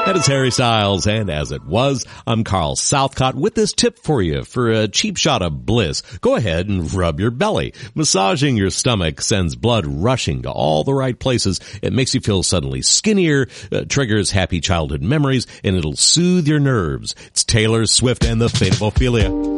That is Harry Styles, and as it was, I'm Carl Southcott with this tip for you for a cheap shot of bliss. Go ahead and rub your belly. Massaging your stomach sends blood rushing to all the right places. It makes you feel suddenly skinnier, triggers happy childhood memories, and it'll soothe your nerves. It's Taylor Swift and the Fate of Ophelia.